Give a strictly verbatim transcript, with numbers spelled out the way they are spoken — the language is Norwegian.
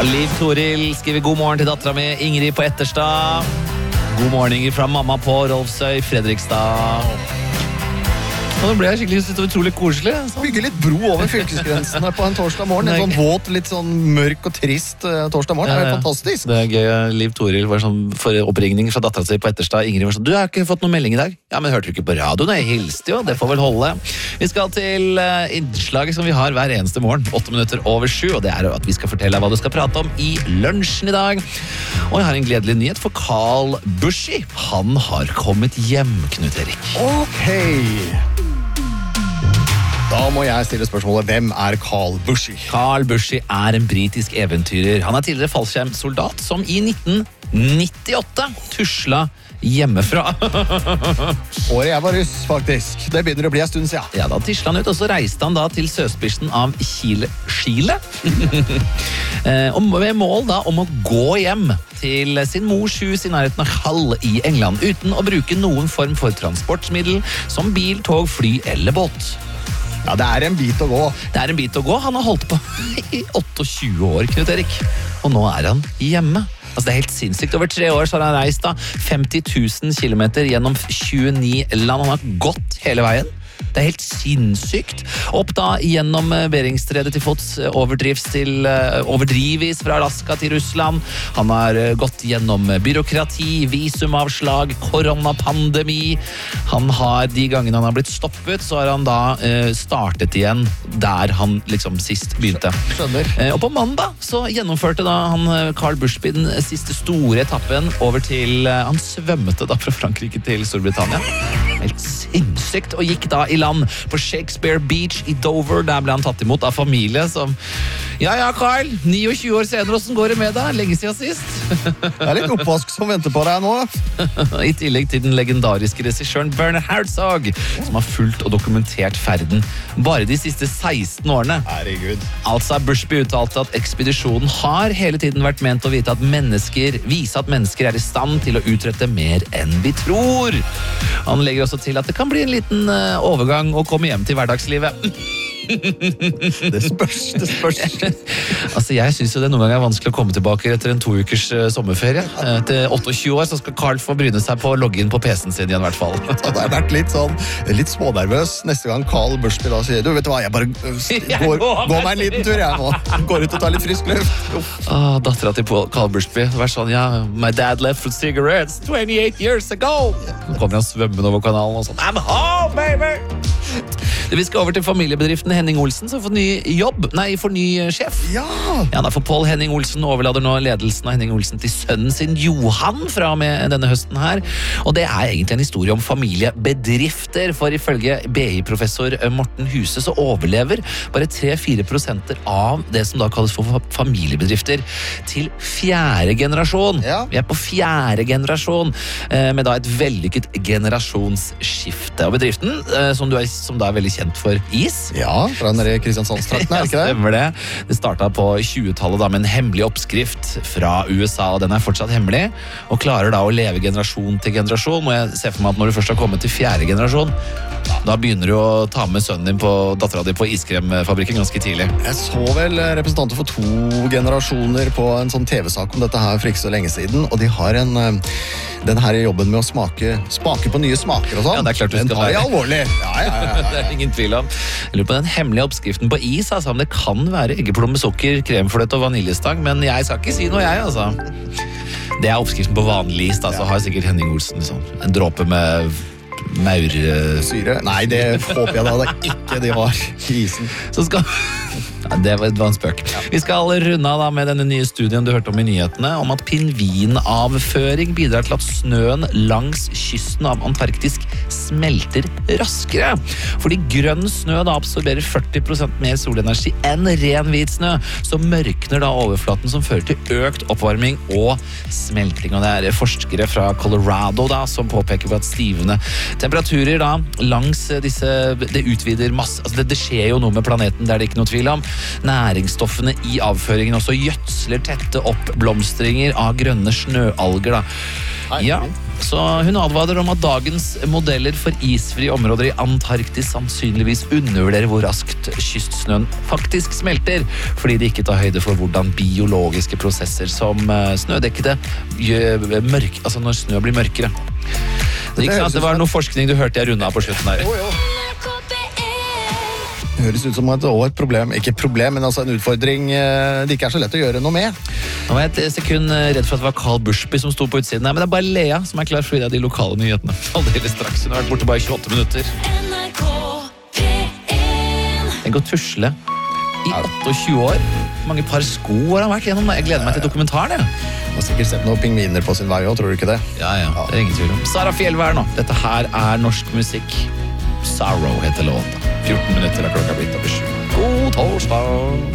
Liv Toril skriver god morgen til datteren min Ingrid på Etterstad. God morgen fra mamma på Rolfsøy, Fredrikstad. Og nå ble jeg skikkelig så utrolig koselig. Så. Bygge litt bro over fylkesgrensene på en torsdag morgen. En sånn våt, litt sånn mørk og trist uh, torsdag morgen. Det er helt fantastisk. Det er gøy. Liv Toril var sånn for oppringning fra datteren sin på Etterstad. Ingrid var sånn, du har ikke fått noen melding i dag. Ja, men hørte du ikke på radioen? Jeg hilste jo, det får vel holde. Vi skal til uh, innslaget som vi har hver eneste morgen, åtte minutter over sju, og det er at vi skal fortelle deg hva du skal prate om i lunsjen i dag. Og jeg har en gledelig nyhet for Carl Bushy. Han har kommet hjem, Knut Erik. Ok. Da må jeg stille spørsmålet, hvem er Carl Bushy? Carl Bushy er en britisk eventyrer. Han er tidligere fallskjermsoldat som i nitten nittiåtte tusla hjemmefra. Året jeg var russ, faktisk. Det begynner å bli en stund siden. Ja, da tisla han ut, og så reiste han da til sørspissen av Chile. Chile? Og med mål da om å gå hjem til sin mors hus i nærheten av Hull i England, uten å bruke noen form for transportmiddel, som bil, tog, fly eller båt. Ja, det er en bit å gå. Det er en bit å gå. Han har holdt på i tjueåtte år, Knut Erik. Og nå er han hjemme. Altså, det er helt sinnssykt. Over tre år så har han reist da femti tusen kilometer gjennom tjueni land. Han har gått hele veien. Det er helt sinnssykt. Opp da gjennom Beringstredet til fots, overdrivs til, overdrivis fra Alaska til Russland. Han har gått gjennom byråkrati, visumavslag, koronapandemi. Han har, de gangene han har blitt stoppet, så har han da eh, startet igjen der han liksom sist begynte. Skjønner. Eh, og på mandag så gjennomførte da han Carl Busby den siste store etappen over til, eh, han svømmte da fra Frankrike til Storbritannia. Helt sinnssykt, og gikk da i land på Shakespeare Beach i Dover. Der ble han tatt imot av familie som ja, ja, Carl, tjueni år senere, hvordan går det med deg? Lenge siden sist. Det er litt oppvask som venter på deg nå. I tillegg til den legendariske regissøren Werner Herzog, som har fulgt og dokumentert ferden bare de siste seksten årene. Herregud. Altså, Busby uttalte at ekspedisjonen har hele tiden vært ment å vite at mennesker, vise at mennesker er i stand til å utrette mer enn vi tror. Han legger også til at det kan bli en liten uh, overgang å komme hjem til hverdagslivet. Det spørs, det spørs. Altså, jeg synes jo det noen ganger er vanskelig å komme tilbake etter en to ukers uh, sommerferie. Uh, til tjueåtte år så skal Carl få bryne seg på å logge inn på P C-en sin igjen i hvert fall. Det har vært litt sånn, litt smånervøs neste gang Carl Busby da sier, du vet du hva, jeg bare uh, går, går meg en liten tur, jeg nå. Går ut og tar litt frisk luft. Ah, datteren til Carl Busby, det var sånn, ja, my dad left for cigarettes twenty-eight years ago. Nå kommer han svømmende over kanalen og sånn, I'm home, baby! Vi skal over til familiebedriften Henning Olsen, som får ny jobb, nei, får ny sjef. Ja! Ja, for Paul Henning Olsen overlader nå ledelsen av Henning Olsen til sønnen sin, Johan, fra og med denne høsten her. Og det er egentlig en historie om familiebedrifter, for ifølge B I-professor Morten Huse så overlever bare tre til fire prosent av det som da kalles for familiebedrifter til fjerde generasjon. Ja. Vi er på fjerde generasjon, med da et vellykket generasjonsskifte. Og bedriften, som, du er, som da er veldig kjent for is. Ja, fra den der Kristiansandstrakten, er ikke det? Ja, stemmer det. Det startet på tjuetallet da med en hemmelig oppskrift fra U S A, og den er fortsatt hemmelig, og klarer da å leve generasjon til generasjon. Og jeg ser for meg at når du først har kommet til fjerde generasjon, da begynner du å ta med sønnen din på datteren din på iskremfabrikken ganske tidlig. Jeg så vel representanter for to generasjoner på en sånn T V-sak om dette her for ikke så lenge siden, og de har en den her jobben med å smake, smake på nye smaker og sånn. Ja, det er klart du den skal tar jeg være. alvorlig. Ja, ja, ja, ja. Det er ingen tvil om. Jeg lurer på den hemmelige oppskriften på is, altså, om det kan være eggeplomme, sukker, kremfløte og vaniljestang, men jeg skal ikke si noe, jeg, altså. Det er oppskriften på vanlig is, da, så har sikkert Henning Olsen liksom, en dråpe med maur... Syre? Nei, det håper jeg da det ikke de har i isen. Så skal... Ja, det var en spøk. Ja. Vi skal runde av da med denne nye studien du hørte om i nyhetene, om at pingvinavføring bidrar til at snøen langs kysten av Antarktis smelter raskere. Fordi grønn snø da absorberer førti prosent mer solenergi enn ren hvit snø, så mørkner da overflaten som fører til økt oppvarming og smelting. Og det er forskere fra Colorado da, som påpeker på at stivende temperaturer da langs disse, det utvider masse, altså det, det skjer jo noe med planeten, det er det ikke noe tvil om. næringsstoffene i avføringen også gjødsler tette opp blomstringer av grønne snøalger da. Ja, så hun advarer om at dagens modeller for isfri områder i Antarktis sannsynligvis undervurderer hvor raskt kystsnøen faktisk smelter, fordi de ikke tar høyde for hvordan biologiske prosesser som snødekkede gjør mørk, altså når snø blir mørkere. Det, ikke sant? Det var noe forskning du hørte jeg rundet av på slutten her. Jo, jo. Det høres ut som et, et problem, ikke et problem, men altså en utfordring det ikke er så lett å gjøre noe med. Nå var jeg et sekund redd for at det var Carl Bushby som sto på utsiden her, men det er bare Lea som er klar for de lokale nyhetene. Aldeles straks, hun har vært borte bare tjueåtte minutter. Den går tusle i tjueåtte år. Mange par sko har han vært gjennom. Jeg gleder meg til dokumentaren, ja. Han har sikkert sett noen pingviner på sin vei også, tror du ikke det? Ja, ja, det er ingen tvil om. Sara Fjellvær nå. Dette her er norsk musikk. Sorrow heter låta. fjorten minutter er klokka blitt over sju. God torsdag!